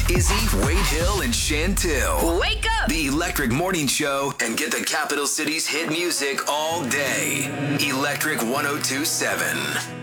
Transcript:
Izzy, Wade Hill, and Chantil. Wake up! The Electric Morning Show, and get the capital city's hit music all day. Electric 102.7.